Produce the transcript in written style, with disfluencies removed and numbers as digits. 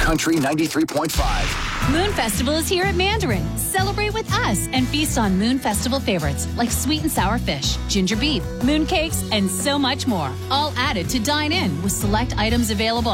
Country 93.5. Moon Festival is here at Mandarin. Celebrate with us and feast on Moon Festival favorites like sweet and sour fish, ginger beef, moon cakes, and so much more. All added to dine in with select items available